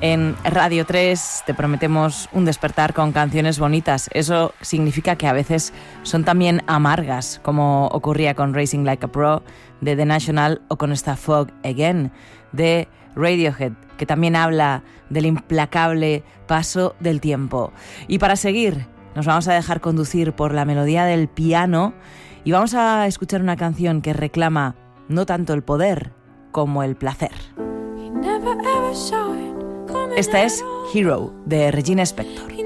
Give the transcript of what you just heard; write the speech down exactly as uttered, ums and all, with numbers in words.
En Radio tres te prometemos un despertar con canciones bonitas. Eso significa que a veces son también amargas, como ocurría con Racing Like a Pro de The National o con esta Fog Again de Radiohead, que también habla del implacable paso del tiempo. Y para seguir, nos vamos a dejar conducir por la melodía del piano y vamos a escuchar una canción que reclama no tanto el poder como el placer. Esta es Hero, de Regina Spektor.